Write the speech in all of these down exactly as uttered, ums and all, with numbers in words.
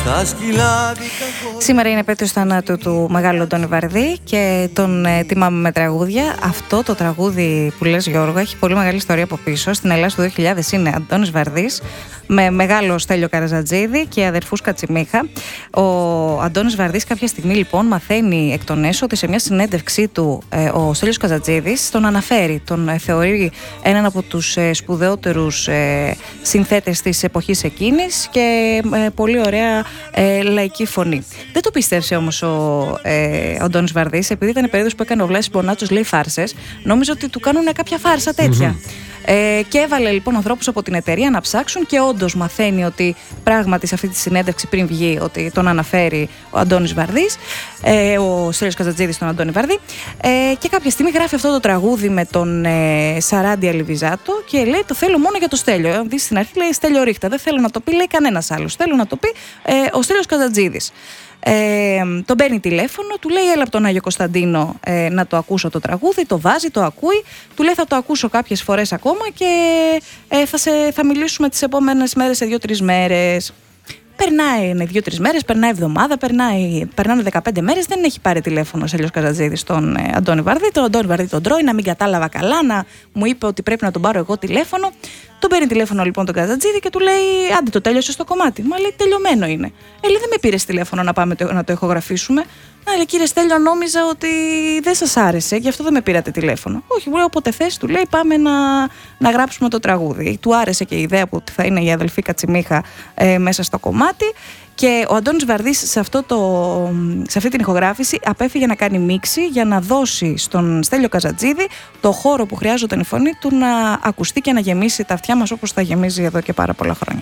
Σήμερα είναι επέτειος θανάτου του μεγάλου Αντώνη Βαρδί και τον ε, τιμάμε με τραγούδια. Αυτό το τραγούδι που λες, Γιώργο, έχει πολύ μεγάλη ιστορία από πίσω. Στην Ελλάδα του δύο χιλιάδες είναι Αντώνης Βαρδής με μεγάλο Στέλιο Καραζατζίδη και αδερφούς Κατσιμίχα. Ο Αντώνης Βαρδής κάποια στιγμή λοιπόν μαθαίνει εκ των έσω ότι σε μια συνέντευξή του ε, ο Στέλιος Καραζατζίδης τον αναφέρει, τον ε, θεωρεί έναν από τους ε, σπουδαιότερους ε, συνθέτες της εποχής εκείνης και ε, πολύ ωραία ε, λαϊκή φωνή. Δεν το πίστευσε όμως ο, ε, ο Αντώνης Βαρδής, επειδή ήταν η περίοδος που έκανε ο Βλάσης Μπονάτσος, λέει, φάρσες. Νόμιζε ότι του κάνουν κάποια φάρσα τέτοια. Mm-hmm. Ε, και έβαλε λοιπόν ανθρώπους από την εταιρεία να ψάξουν και όντως μαθαίνει ότι πράγματι σε αυτή τη συνέντευξη πριν βγει ότι τον αναφέρει ο Αντώνης Βαρδής, ε, ο Στέλιος Καραζατζίδης τον Αντώνη Βαρδί, ε, και κάποια στιγμή γράφει αυτό το τραγούδι με τον ε, Σαράντι Αλιβιζάτο και λέει το θέλω μόνο για το Στέλιο. Αν δεις στην αρχή λέει Στέλιο ρίχτα, δεν θέλω να το πει λέει κανένας άλλος, θέλω να το πει ε, ο Στέλιος Καραζατζίδης. Ε, τον παίρνει τηλέφωνο, του λέει έλα από τον Άγιο Κωνσταντίνο ε, να το ακούσω το τραγούδι, το βάζει, το ακούει, του λέει θα το ακούσω κάποιες φορές ακόμα και ε, θα, σε, θα μιλήσουμε τις επόμενες μέρες σε δύο-τρεις μέρες. Περνάει δύο-τρεις μέρες, περνάει εβδομάδα, περνάει, περνάνε δεκαπέντε μέρες, δεν έχει πάρει τηλέφωνο ο Στέλιος Καραζατζίδης τον ε, Αντώνη Βαρδί. Τον Αντώνη Βαρδί τον τρώει, να μην κατάλαβα καλά, να μου είπε ότι πρέπει να τον πάρω εγώ τηλέφωνο. Τον παίρνει τηλέφωνο λοιπόν τον Καραζατζίδη και του λέει: άντε, το τέλειωσε το κομμάτι. Μα λέει: τελειωμένο είναι. Ε, λέει: δεν με πήρε τηλέφωνο να πάμε το, να το ηχογραφήσουμε. Να λέει: κύριε Στέλιο, νόμιζα ότι δεν σας άρεσε, γι' αυτό δεν με πήρατε τηλέφωνο. Όχι, μου λέει: όποτε θες, του λέει: πάμε να, να γράψουμε το τραγούδι. Του άρεσε και η ιδέα που θα είναι η αδελφή Κατσιμίχα ε, μέσα στο κομμάτι. Και ο Αντώνης Βαρδής σε, αυτό το, σε αυτή την ηχογράφηση απέφυγε να κάνει μίξη για να δώσει στον Στέλιο Καραζατζίδη το χώρο που χρειάζονταν η φωνή του να ακουστεί και να γεμίσει τα αυτιά μας όπως θα γεμίζει εδώ και πάρα πολλά χρόνια.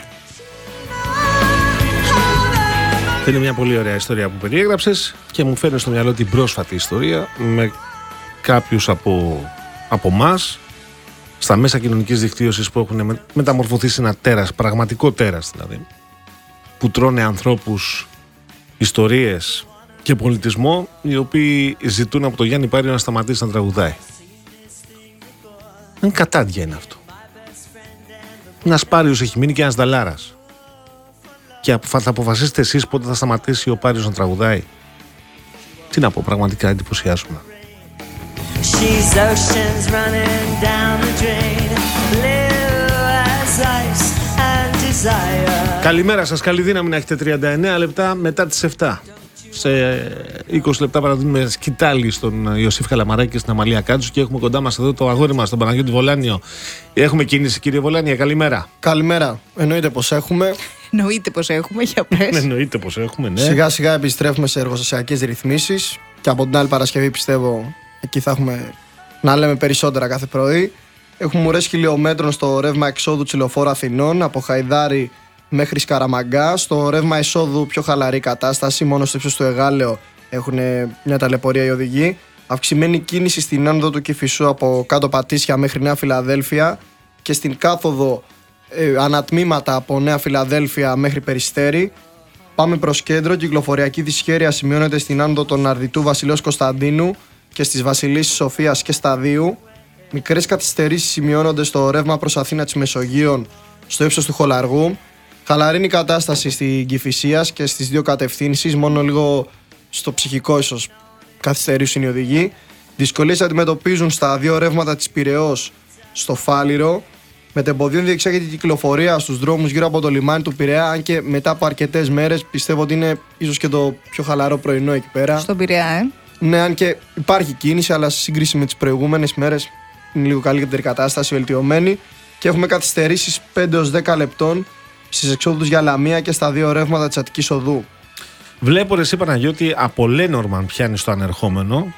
Είναι μια πολύ ωραία ιστορία που περιέγραψες και μου φέρνει στο μυαλό την πρόσφατη ιστορία με κάποιους από, από μας στα μέσα κοινωνικής δικτύωσης που έχουν μεταμορφωθεί σε ένα τέρας, πραγματικό τέρας δηλαδή, που τρώνε ανθρώπους, ιστορίες και πολιτισμό, οι οποίοι ζητούν από τον Γιάννη Πάριο να σταματήσει να τραγουδάει. Δεν κατάδια είναι αυτό. Ένας Πάριος έχει μείνει και ένας Δαλάρας. Και θα αποφασίσετε εσείς πότε θα σταματήσει ο Πάριος να τραγουδάει. Τι να πω, πραγματικά εντυπωσιάζουμε. Καλημέρα σας, καλή δύναμη να έχετε. Τριάντα εννέα λεπτά μετά τις επτά. Σε είκοσι λεπτά παραδείγουμε σκητάλη στον Ιωσήφ Καλαμαράκη και στην Αμαλία Κάτσου και έχουμε κοντά μας εδώ το αγόρι μας, τον Παναγιώτη Βολάνιο. Έχουμε κίνηση, κύριε Βολάνια, καλημέρα. Καλημέρα. Εννοείται πως έχουμε. Εννοείται πως έχουμε, για πες. Εννοείται πως έχουμε, ναι. Σιγά σιγά επιστρέφουμε σε εργοστασιακές ρυθμίσεις και από την άλλη Παρασκευή πιστεύω εκεί θα έχουμε να λέμε περισσότερα κάθε πρωί. Έχουμε ουρές χιλιόμετρων στο ρεύμα εξόδου Τσιλοφόρου Αθηνών από Χαϊδάρη μέχρι Σκαραμαγκά. Στο ρεύμα εισόδου πιο χαλαρή κατάσταση, μόνο στο ύψος του Εγάλεο έχουν μια ταλαιπωρία οι οδηγοί. Αυξημένη κίνηση στην άνοδο του Κηφισού από κάτω Πατήσια μέχρι Νέα Φιλαδέλφια και στην κάθοδο ε, ανατμήματα από Νέα Φιλαδέλφια μέχρι Περιστέρι. Πάμε προς κέντρο. Κυκλοφοριακή δυσχέρεια σημειώνεται στην άνοδο των Αρδιτού Βασιλέως Κωνσταντίνου και στις Βασιλίσσης Σοφίας και Σταδίου. Μικρές καθυστερήσεις σημειώνονται στο ρεύμα προς Αθήνα της Μεσογείων στο ύψος του Χολαργού. Χαλαρή η κατάσταση στην Κηφισίας και στις δύο κατευθύνσεις, μόνο λίγο στο ψυχικό ίσως καθυστερήσουν οι οδηγοί. Δυσκολίες αντιμετωπίζουν στα δύο ρεύματα της Πειραιώς στο Φάληρο. Μετεμποδίων διεξάγεται η κυκλοφορία στους δρόμους γύρω από το λιμάνι του Πειραιά, αν και μετά από αρκετές μέρες πιστεύω ότι είναι ίσως και το πιο χαλαρό πρωινό εκεί πέρα. Στον Πειραιά, ε. Ναι, αν και υπάρχει κίνηση, αλλά σε σύγκριση με τις προηγούμενες μέρες είναι λίγο καλύτερη κατάσταση, βελτιωμένη. Και έχουμε καθυστερήσεις πέντε έως δέκα λεπτών στις εξόδους για Λαμία και στα δύο ρεύματα της Αττικής Οδού. Βλέπω ρε εσύ, Παναγιώτη, από Λένορμαν πιάνει το ανερχόμενο.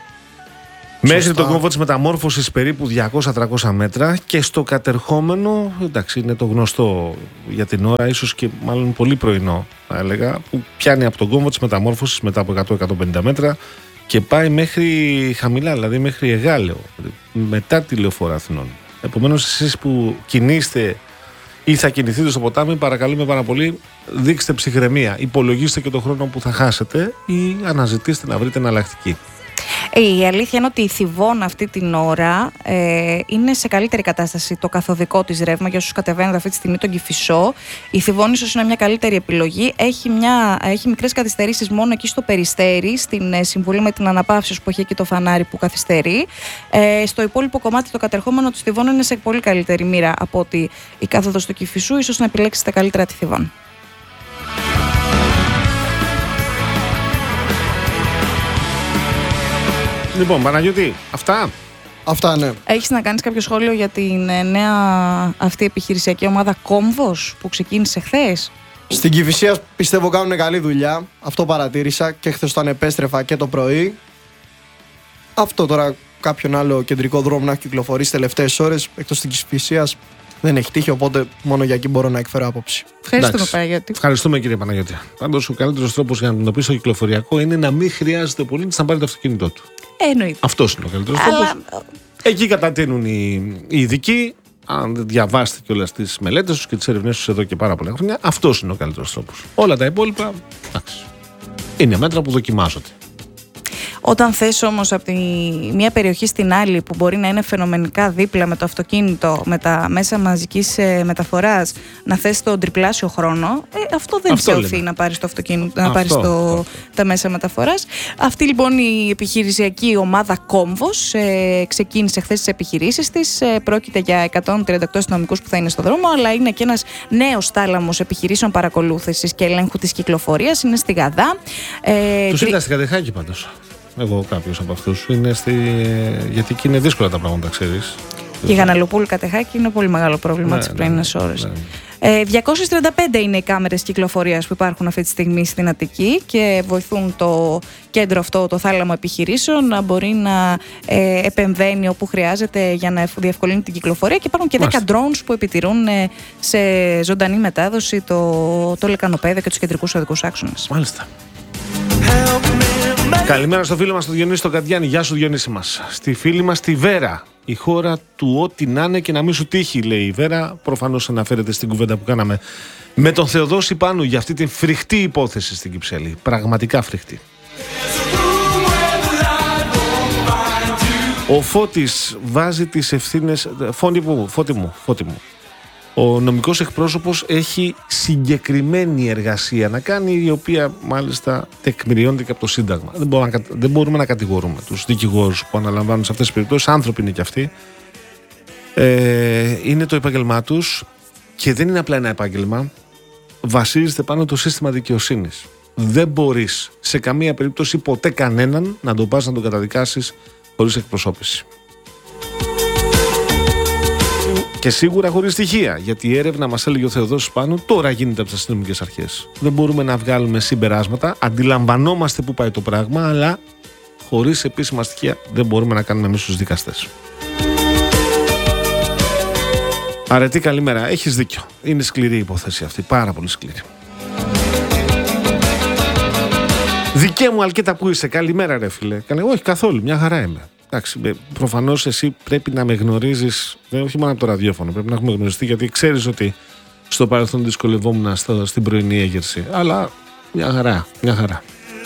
Μέχρι τον κόμβο της μεταμόρφωσης περίπου διακόσια με τριακόσια μέτρα και στο κατερχόμενο, εντάξει, είναι το γνωστό για την ώρα, ίσως και μάλλον πολύ πρωινό θα έλεγα, που πιάνει από τον κόμβο της μεταμόρφωσης μετά από εκατό με εκατόν πενήντα μέτρα και πάει μέχρι χαμηλά, δηλαδή μέχρι Εγάλεο, μετά τη Λεωφόρο Αθηνών. Επομένως, εσείς που κινείστε ή θα κινηθείτε στο ποτάμι, παρακαλούμε πάρα πολύ, δείξτε ψυχραιμία. Υπολογίστε και το χρόνο που θα χάσετε ή αναζητήστε να βρείτε εναλλακτική. Η αλήθεια είναι ότι η Θηβώνα αυτή την ώρα ε, είναι σε καλύτερη κατάσταση το καθοδικό της ρεύμα για όσους κατεβαίνουν αυτή τη στιγμή τον Κηφισό. Η Θηβώνα ίσως είναι μια καλύτερη επιλογή. Έχει, μια, έχει μικρές καθυστερήσεις μόνο εκεί στο Περιστέρι, στην ε, συμβολή με την αναπαύσεως που έχει εκεί το φανάρι που καθυστερεί. Ε, στο υπόλοιπο κομμάτι το κατερχόμενο του Θηβώνα είναι σε πολύ καλύτερη μοίρα από ότι η κάθοδος του Κηφισού. Ίσως να επιλέξετε καλύτερα τη Θηβώνα. Λοιπόν, Παναγιώτη, αυτά. Αυτά, ναι. Έχεις να κάνεις κάποιο σχόλιο για την ε, νέα αυτή επιχειρησιακή ομάδα Κόμβος που ξεκίνησε χθες? Στην Κηφισία πιστεύω κάνουν καλή δουλειά. Αυτό παρατήρησα και χθες όταν επέστρεφα και το πρωί. Αυτό τώρα κάποιον άλλο κεντρικό δρόμο να έχει κυκλοφορήσει τελευταίες ώρες εκτός της Κηφισίας δεν έχει τύχει, οπότε μόνο για εκεί μπορώ να εκφέρω άποψη. Ευχαριστούμε, Παναγιώτη. Ευχαριστούμε, κύριε Παναγιώτη. Πάντως, ο καλύτερος τρόπος για να αντιμετωπίσει το κυκλοφοριακό είναι να μην χρειάζεται ο πολίτης να πάρει το αυτοκίνητό του. Εννοείται. Αυτός είναι ο καλύτερος Αλλά... τρόπος. Εκεί κατατείνουν οι, οι ειδικοί. Αν διαβάσετε και όλες τις μελέτες τους και τις έρευνές τους εδώ και πάρα πολλά χρόνια, αυτός είναι ο καλύτερος τρόπος. Όλα τα υπόλοιπα, εντάξει, είναι μέτρα που δοκιμάζονται. Όταν θες όμως από τη μία περιοχή στην άλλη που μπορεί να είναι φαινομενικά δίπλα με το αυτοκίνητο, με τα μέσα μαζικής ε, μεταφοράς, να θες τον τριπλάσιο χρόνο, ε, αυτό δεν αυτό σε οθεί να πάρεις το αυτοκίνητο, να πάρεις το, αυτό. τα μέσα μεταφοράς. Αυτή λοιπόν η επιχειρησιακή ομάδα Κόμβος ε, ξεκίνησε χθες τις επιχειρήσεις της. Ε, πρόκειται για εκατόν τριάντα οκτώ αστυνομικούς που θα είναι στο δρόμο, αλλά είναι και ένας νέος τάλαμος επιχειρήσεων παρακολούθησης και ελέγχου της κυκλοφορίας. Είναι στη Γαδά. Ε, Τους είδα στη Κατεχάκη πάντως. Εγώ κάποιος από αυτούς. Είναι στη... Γιατί εκεί είναι δύσκολα τα πράγματα, ξέρεις. Και η Γαναλοπούλου Κατεχάκη είναι πολύ μεγάλο πρόβλημα ναι, τις πρωινές ναι, ώρες. Ναι. Ε, διακόσιες τριάντα πέντε είναι οι κάμερες κυκλοφορίας που υπάρχουν αυτή τη στιγμή στην Αττική και βοηθούν το κέντρο αυτό, το θάλαμο επιχειρήσεων, να μπορεί να ε, επεμβαίνει όπου χρειάζεται για να διευκολύνει την κυκλοφορία. Και υπάρχουν και δέκα drones που επιτηρούν ε, σε ζωντανή μετάδοση το, το λεκανοπέδιο και τους κεντρικούς οδικούς άξονες. Μάλιστα. Καλημέρα στο φίλο μας τον Διονύση τον Καντιάνη. Γεια σου, Διονύση μας. Στη φίλη μας τη Βέρα. Η χώρα του ό,τι να είναι και να μην σου τύχει, λέει η Βέρα. Προφανώς αναφέρεται στην κουβέντα που κάναμε με τον Θεοδόση Πάνου για αυτή την φρικτή υπόθεση στην Κυψέλη. Πραγματικά φρικτή. Ο Φώτης βάζει τις ευθύνες. Φώτη μου, Φώτη μου, Φώτη μου. Ο νομικός εκπρόσωπος έχει συγκεκριμένη εργασία να κάνει, η οποία μάλιστα τεκμηριώνεται και από το Σύνταγμα. Δεν μπορούμε να, δεν μπορούμε να κατηγορούμε τους δικηγόρους που αναλαμβάνουν σε αυτές τις περιπτώσεις. Άνθρωποι είναι κι αυτοί. Ε, είναι το επάγγελμά τους και δεν είναι απλά ένα επάγγελμα. Βασίζεται πάνω το σύστημα δικαιοσύνης. Δεν μπορείς σε καμία περίπτωση ποτέ κανέναν να τον πας να τον καταδικάσεις χωρίς εκπροσώπηση. Και σίγουρα χωρίς στοιχεία, γιατί η έρευνα, μας έλεγε ο Θεοδόσης Πάνου, τώρα γίνεται από τις αστυνομικές αρχές. Δεν μπορούμε να βγάλουμε συμπεράσματα, αντιλαμβανόμαστε που πάει το πράγμα, αλλά χωρίς επίσημα στοιχεία δεν μπορούμε να κάνουμε εμείς τους δικαστές. Αρετή, καλημέρα. Έχεις δίκιο. Είναι σκληρή η υπόθεση αυτή, πάρα πολύ σκληρή. Δικέ μου Αλκέτα, που είσαι? Καλημέρα, ρε φίλε. Όχι, καθόλου, μια χαρά είμαι. Εντάξει, προφανώς εσύ πρέπει να με γνωρίζεις, όχι μόνο από το ραδιόφωνο, πρέπει να έχουμε γνωριστεί, γιατί ξέρεις ότι στο παρελθόν δυσκολευόμουν στην πρωινή έγερση. Αλλά μια χαρά, μια χαρά.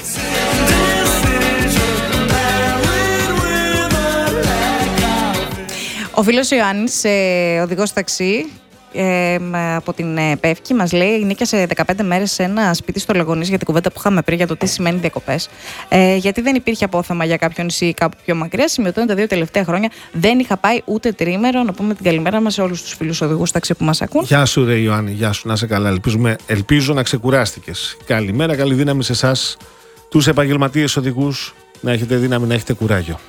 Ο φίλος Ιωάννης, ε, οδηγός ταξί, Ε, από την Πεύκη, μας λέει: νίκιασε δεκαπέντε μέρες σε ένα σπίτι στο Λαγωνίς, για την κουβέντα που είχαμε πριν για το τι σημαίνει διακοπές. Ε, γιατί δεν υπήρχε απόθεμα για κάποιο νησί ή κάπου πιο μακριά. Σημειωτών τα δύο τελευταία χρόνια δεν είχα πάει ούτε τρίμερο. Να πούμε την καλημέρα μας σε όλους τους φίλους οδηγούς ταξί που μας ακούν. Γεια σου, ρε Ιωάννη, γεια σου, να είσαι καλά. Ελπίζουμε, ελπίζω να ξεκουράστηκες. Καλημέρα, καλή δύναμη σε εσάς, τους επαγγελματίες οδηγούς, να έχετε δύναμη, να έχετε κουράγιο.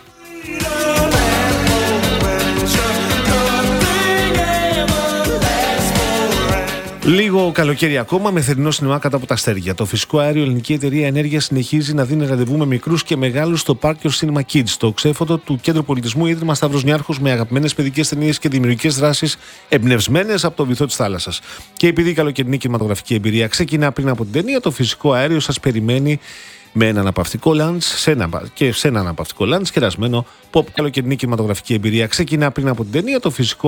Λίγο καλοκαίρι ακόμα, με θερινό σινεμά κάτω από τα αστέρια. Το φυσικό αέριο Ελληνική Εταιρεία Ενέργειας συνεχίζει να δίνει ραντεβού με μικρούς και μεγάλους στο Park Your Cinema Kids, το ξέφωτο του Κέντρου Πολιτισμού Ίδρυμα Σταύρος Νιάρχος, με αγαπημένες παιδικές ταινίες και δημιουργικές δράσεις εμπνευσμένες από το βυθό της θάλασσας. Και επειδή η καλοκαιρινή κινηματογραφική εμπειρία ξεκινά πριν από την ταινία, το φυσικό αέριο σας περιμένει με ένα αναπαυτικό lunch σε ένα, και σε ένα αναπαυτικό lunch κερασμένο pop. Καλοκαιρινή κινηματογραφική εμπειρία ξεκινά πριν από την ταινία, το φυσικό